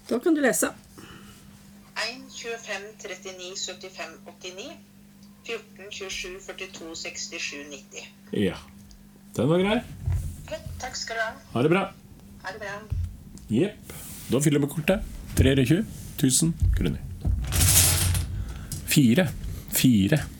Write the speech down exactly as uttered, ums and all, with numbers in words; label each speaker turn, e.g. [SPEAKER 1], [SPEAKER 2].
[SPEAKER 1] Da kan du lese.
[SPEAKER 2] en tjuefem trettini syttifem åttini, fjorten tjuesju førtito sekstisju nitti.
[SPEAKER 3] Ja, den var grei.
[SPEAKER 2] Ok, takk skal du ha.
[SPEAKER 3] Ha det bra.
[SPEAKER 2] Ha det bra.
[SPEAKER 3] Jepp. Da fyller vi kortet. tre hundre og tjue tusen kroner. Fire. Fire.